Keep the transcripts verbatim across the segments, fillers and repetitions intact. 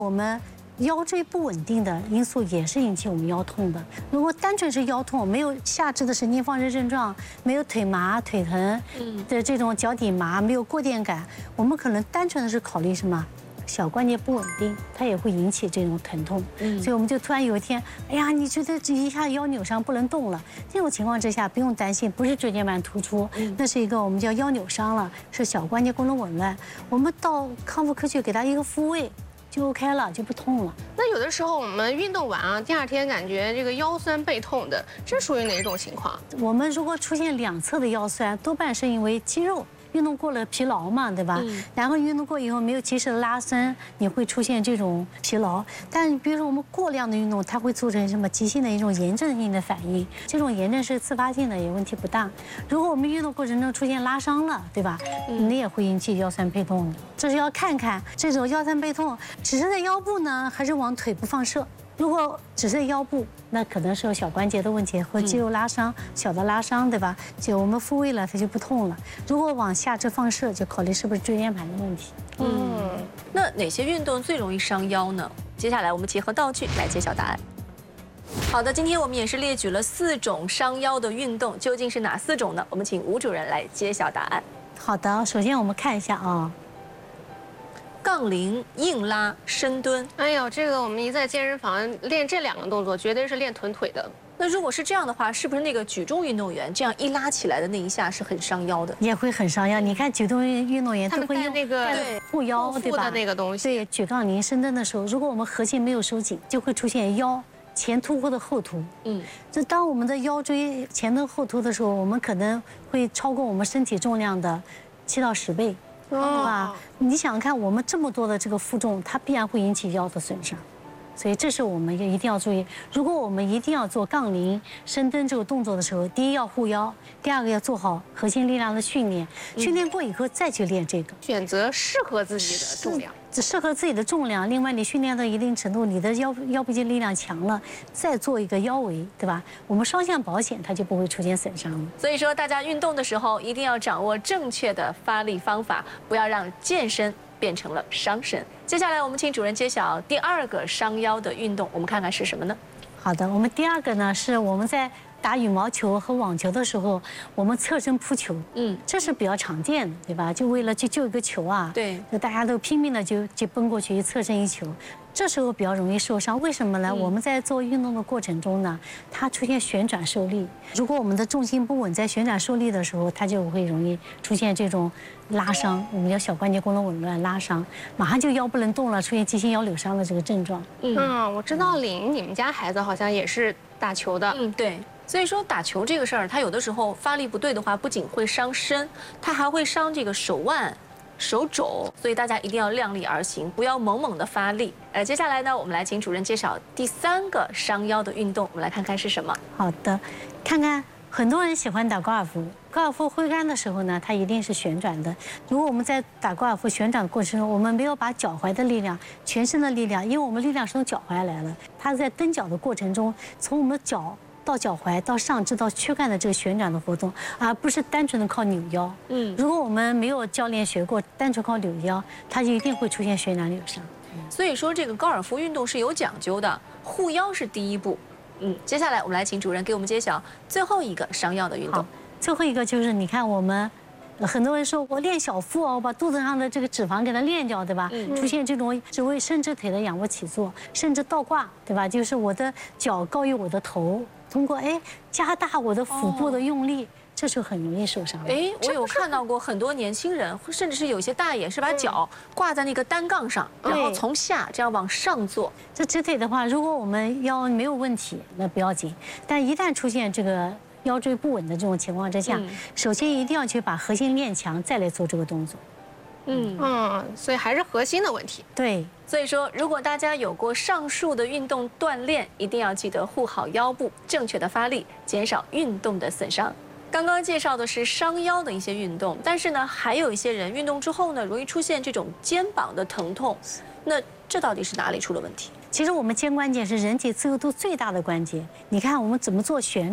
我们腰椎不稳定的因素也是引起我们腰痛的。如果单纯是腰痛，没有下肢的神经放射症状，没有腿麻、腿疼的这种脚底麻，没有过电感，我们可能单纯的是考虑什么？小关节不稳定，它也会引起这种疼痛。所以我们就突然有一天，哎呀，你觉得这一下腰扭伤不能动了？这种情况之下不用担心，不是椎间盘突出，那是一个我们叫腰扭伤了，是小关节功能紊乱。我们到康复科去给它一个复位。 就 OK 了，就不痛了。 那有的时候我们运动完啊，第二天感觉这个腰酸背痛的，这属于哪种情况？ 我们如果出现两侧的腰酸，多半是因为肌肉运动过了疲劳嘛，对吧？嗯、然后运动过以后没有及时的拉伸，你会出现这种疲劳。但比如说我们过量的运动，它会促成什么急性的一种炎症性的反应？这种炎症是自发性的，也问题不大。如果我们运动过程中出现拉伤了，对吧？嗯、那也会引起腰酸背痛的。这是要看看这种腰酸背痛只是在腰部呢，还是往腿部放射。 如果只是腰部，那可能是有小关节的问题或肌肉拉伤、小的拉伤，对吧？就我们复位了，它就不痛了。如果往下肢放射，就考虑是不是椎间盘的问题。 嗯，那哪些运动最容易伤腰呢？接下来我们结合道具来揭晓答案。好的，今天我们也是列举了四种伤腰的运动，究竟是哪四种呢？我们请吴主任来揭晓答案。 好的，首先我们看一下啊。 杠铃、硬拉、深蹲。 哎呦，这个我们一在健身房练这两个动作，绝对是练臀腿的。 那如果是这样的话，是不是那个举重运动员这样一拉起来的那一下是很伤腰的？ 也会很伤腰。你看举重运动员都会用那个护腰，对吧？ 那个东西。 对，举杠铃、深蹲的时候，如果我们核心没有收紧，就会出现腰前凸或者后凸。嗯，就当我们的腰椎前凸后凸的时候，我们可能会超过我们身体重量的七到十倍。 对吧？你想想看，我们这么多的这个负重，它必然会引起腰的损伤，所以这是我们也一定要注意。如果我们一定要做杠铃、深蹲这个动作的时候，第一要护腰，第二个要做好核心力量的训练，训练过以后再去练这个， 选择适合自己的重量。 只适合自己的重量，另外你训练到一定程度，你的腰腰部肌力量强了，再做一个腰围，对吧？我们双向保险，它就不会出现损伤了。 所以说，大家运动的时候一定要掌握正确的发力方法，不要让健身变成了伤身。接下来我们请主任揭晓第二个伤腰的运动，我们看看是什么呢？ 好的，我们第二个呢是我们在 打羽毛球和网球的时候，我们侧身扑球，嗯，这是比较常见的，对吧？就为了去救一个球啊，对，就大家都拼命的就就奔过去，侧身一球，这时候比较容易受伤。为什么呢？嗯、我们在做运动的过程中呢，它出现旋转受力，如果我们的重心不稳，在旋转受力的时候，它就会容易出现这种拉伤，我们叫小关节功能紊乱拉伤，马上就腰不能动了，出现急性腰扭伤的这个症状。 嗯，嗯我知道玲，你们家孩子好像也是打球的， 嗯，对。 所以说打球这个事儿，它有的时候发力不对的话，不仅会伤身，它还会伤这个手腕、手肘，所以大家一定要量力而行，不要猛猛的发力。呃，接下来呢，我们来请主任介绍第三个伤腰的运动，我们来看看是什么。 好的，看看很多人喜欢打高尔夫，高尔夫挥杆的时候呢，它一定是旋转的。如果我们在打高尔夫旋转的过程中，我们没有把脚踝的力量、全身的力量，因为我们力量是从脚踝来的，它在蹬脚的过程中，从我们的脚 到脚踝到上肢到躯干的这个旋转的活动，而不是单纯的靠扭腰。嗯，如果我们没有教练学过，单纯靠扭腰，它就一定会出现旋转扭伤。 所以说，这个高尔夫运动是有讲究的，护腰是第一步。嗯，接下来我们来请主任给我们揭晓最后一个伤腰的运动。 最后一个就是你看我们。 很多人说我练小腹哦，我把肚子上的这个脂肪给它练掉，对吧？嗯、出现这种只为伸直腿的仰卧起坐，甚至倒挂，对吧？就是我的脚高于我的头，通过哎加大我的腹部的用力，哦、这时候很容易受伤。 哎，我有看到过很多年轻人，甚至是有些大爷是把脚挂在那个单杠上，嗯、然后从下这样往上做。 这直腿的话，如果我们腰没有问题，那不要紧，但一旦出现这个 腰椎不稳的这种情况之下，嗯、首先一定要去把核心练强，再来做这个动作。 嗯嗯，所以还是核心的问题。 对， 所以说，如果大家有过上述的运动锻炼，一定要记得护好腰部，正确的发力，减少运动的损伤。刚刚介绍的是伤腰的一些运动，但是呢，还有一些人运动之后呢，容易出现这种肩膀的疼痛，那这到底是哪里出了问题？ 其实我们肩关节是人体自由度最大的关节，你看我们怎么做旋转，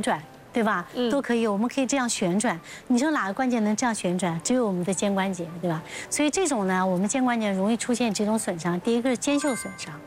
对吧？都可以，我们可以这样旋转。你说哪个关节能这样旋转？只有我们的肩关节，对吧？所以这种呢，我们肩关节容易出现几种损伤。第一个是肩袖损伤。